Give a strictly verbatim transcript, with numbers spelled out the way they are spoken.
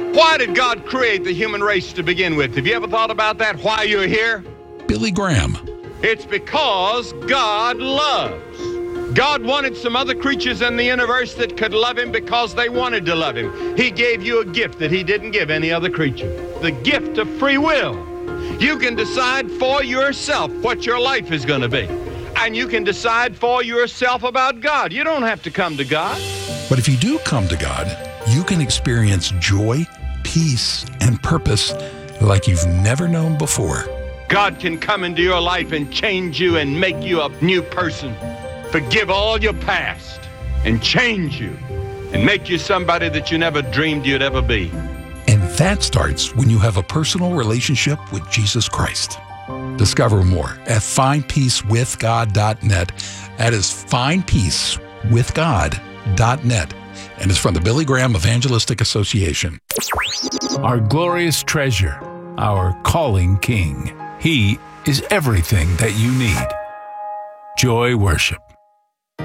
Why did God create the human race to begin with? Have you ever thought about that? Why you're here? Billy Graham. It's because God loves. God wanted some other creatures in the universe that could love him because they wanted to love him. He gave you a gift that he didn't give any other creature. The gift of free will. You can decide for yourself what your life is going to be. And you can decide for yourself about God. You don't have to come to God. But if you do come to God, you can experience joy, peace, and purpose like you've never known before. God can come into your life and change you and make you a new person. Forgive all your past and change you and make you somebody that you never dreamed you'd ever be. And that starts when you have a personal relationship with Jesus Christ. Discover more at find peace with god dot net. That is find peace with god dot net. And it's from the Billy Graham Evangelistic Association. Our glorious treasure, our calling King. He is everything that you need. Joy Worship.